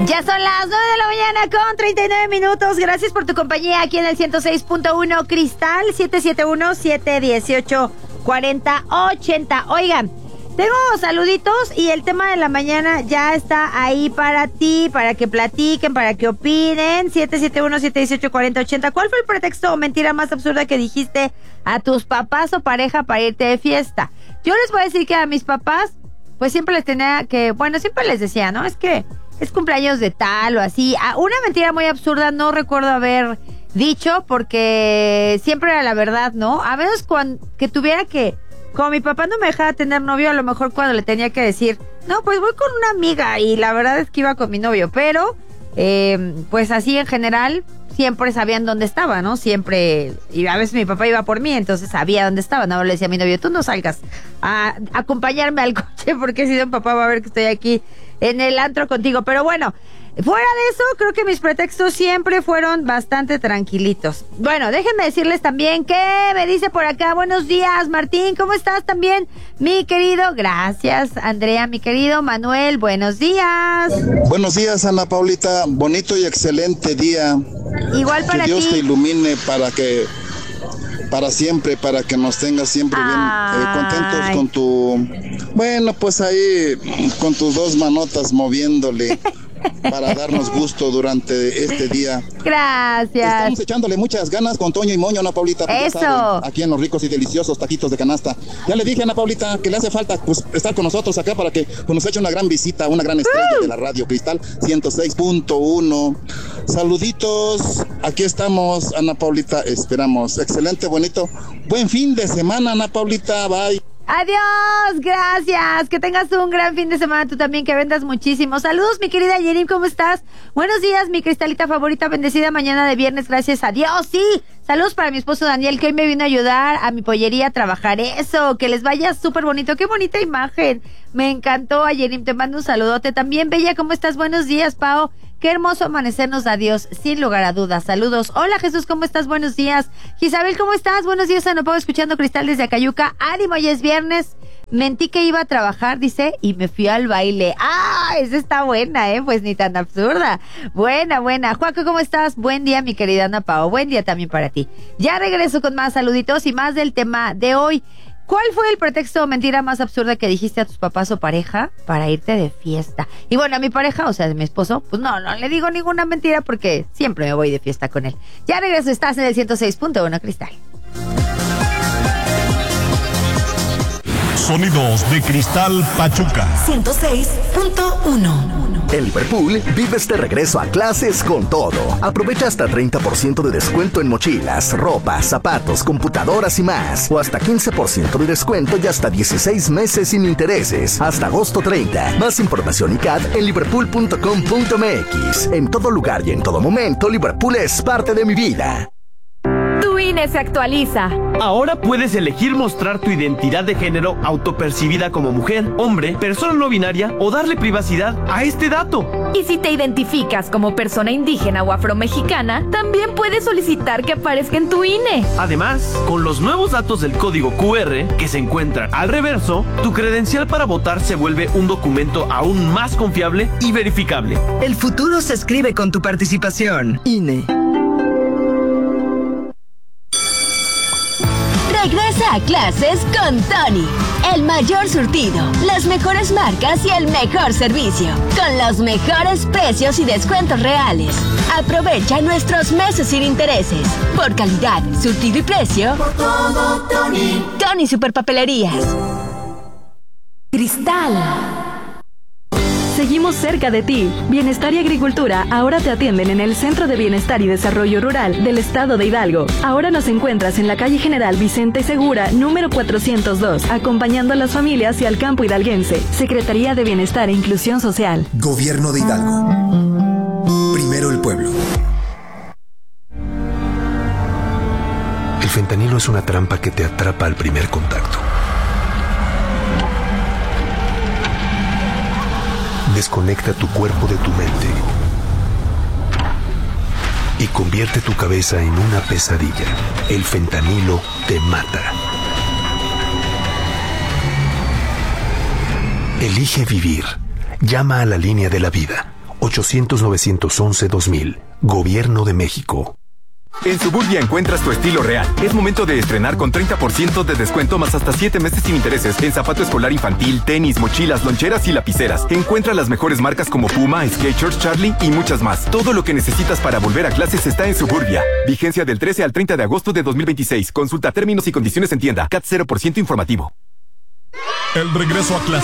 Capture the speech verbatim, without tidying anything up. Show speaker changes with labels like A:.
A: Ya son las nueve de la mañana con treinta y nueve minutos. Gracias por tu compañía aquí en el ciento seis punto uno Cristal, siete siete uno, siete uno ocho, cuatro cero ocho cero. Oigan, tengo saluditos y el tema de la mañana ya está ahí para ti, para que platiquen, para que opinen. siete siete uno, siete uno ocho, cuatro cero ocho cero. ¿Cuál fue el pretexto o mentira más absurda que dijiste a tus papás o pareja para irte de fiesta? Yo les voy a decir que a mis papás, pues siempre les tenía que, bueno, siempre les decía, ¿no? Es que es cumpleaños de tal o así. Ah, una mentira muy absurda no recuerdo haber dicho porque siempre era la verdad, ¿no? A veces cuando que tuviera que, como mi papá no me dejaba tener novio, a lo mejor cuando le tenía que decir, no, pues voy con una amiga y la verdad es que iba con mi novio, pero eh, pues así en general siempre sabían dónde estaba, ¿no? Siempre, y a veces mi papá iba por mí, entonces sabía dónde estaba, no le decía a mi novio, tú no salgas a, a acompañarme al coche porque si no papá va a ver que estoy aquí en el antro contigo. Pero bueno, fuera de eso, creo que mis pretextos siempre fueron bastante tranquilitos. Bueno, déjenme decirles también que me dice por acá, buenos días, Martín, ¿cómo estás también? Mi querido, gracias, Andrea, mi querido Manuel, buenos días.
B: Buenos días, Ana Paulita, bonito y excelente día.
A: Igual para ti.
B: Que Dios te ilumine para que, para siempre, para que nos tengas siempre bien eh, contentos con tu, bueno, pues ahí, con tus dos manotas moviéndole. Para darnos gusto durante este día.
A: Gracias.
B: Estamos echándole muchas ganas con Toño y Moño, Ana Paulita.
A: Eso.
B: Saben, aquí en los ricos y deliciosos taquitos de canasta. Ya le dije a Ana Paulita que le hace falta pues, estar con nosotros acá para que pues, nos eche una gran visita, una gran estrella uh. de la radio Cristal ciento seis punto uno. Saluditos. Aquí estamos, Ana Paulita. Esperamos. Excelente, bonito. Buen fin de semana, Ana Paulita. Bye.
A: Adiós, gracias, que tengas un gran fin de semana, tú también, que vendas muchísimo. Saludos, mi querida Yerim, ¿cómo estás? Buenos días, mi cristalita favorita, bendecida mañana de viernes, gracias a Dios, sí. Saludos para mi esposo Daniel, que hoy me vino a ayudar a mi pollería a trabajar eso, que les vaya súper bonito, qué bonita imagen, me encantó, a Yerim, te mando un saludote también. Bella, ¿cómo estás? Buenos días, Pao. Qué hermoso amanecer nos da Dios, sin lugar a dudas. Saludos. Hola, Jesús, ¿cómo estás? Buenos días. Isabel, ¿cómo estás? Buenos días, Ana Pau, escuchando Cristal desde Acayuca. Ánimo, hoy es viernes. Mentí que iba a trabajar, dice, y me fui al baile. ¡Ah! Esa está buena, ¿eh? Pues ni tan absurda. Buena, buena. Juaco, ¿cómo estás? Buen día, mi querida Ana Pau. Buen día también para ti. Ya regreso con más saluditos y más del tema de hoy. ¿Cuál fue el pretexto o mentira más absurda que dijiste a tus papás o pareja para irte de fiesta? Y bueno, a mi pareja, o sea, a mi esposo, pues no, no le digo ninguna mentira porque siempre me voy de fiesta con él. Ya regreso, estás en el ciento seis punto uno Cristal.
C: Sonidos de Cristal Pachuca.
D: ciento seis punto uno.
E: En Liverpool, vives de regreso a clases con todo. Aprovecha hasta treinta por ciento de descuento en mochilas, ropa, zapatos, computadoras y más. O hasta quince por ciento de descuento y hasta dieciséis meses sin intereses. Hasta agosto treinta. Más información y C A D en liverpool punto com punto m x. En todo lugar y en todo momento, Liverpool es parte de mi vida.
F: Tu I N E se actualiza.
G: Ahora puedes elegir mostrar tu identidad de género autopercibida como mujer, hombre, persona no binaria o darle privacidad a este dato.
F: Y si te identificas como persona indígena o afromexicana, también puedes solicitar que aparezca en tu I N E.
G: Además, con los nuevos datos del código Q R que se encuentran al reverso, tu credencial para votar se vuelve un documento aún más confiable y verificable.
H: El futuro se escribe con tu participación. I N E.
D: Regresa a clases con Tony. El mayor surtido, las mejores marcas y el mejor servicio. Con los mejores precios y descuentos reales. Aprovecha nuestros meses sin intereses. Por calidad, surtido y precio. Por todo, Tony. Tony Superpapelerías.
F: Cristal. Seguimos cerca de ti. Bienestar y Agricultura ahora te atienden en el Centro de Bienestar y Desarrollo Rural del Estado de Hidalgo. Ahora nos encuentras en la calle General Vicente Segura, número cuatrocientos dos, acompañando a las familias y al campo hidalguense. Secretaría de Bienestar e Inclusión Social.
I: Gobierno de Hidalgo. Primero el pueblo.
J: El fentanilo es una trampa que te atrapa al primer contacto. Desconecta tu cuerpo de tu mente y convierte tu cabeza en una pesadilla. El fentanilo te mata. Elige vivir. Llama a la línea de la vida. ochocientos novecientos once dos mil. Gobierno de México.
K: En Suburbia encuentras tu estilo real. Es momento de estrenar con treinta por ciento de descuento más hasta siete meses sin intereses en zapato escolar infantil, tenis, mochilas, loncheras y lapiceras. Encuentra las mejores marcas como Puma, Skechers, Charlie y muchas más. Todo lo que necesitas para volver a clases está en Suburbia. Vigencia del trece al treinta de agosto de dos mil veintiséis. Consulta términos y condiciones en tienda. C A T cero por ciento informativo.
C: El regreso a clases.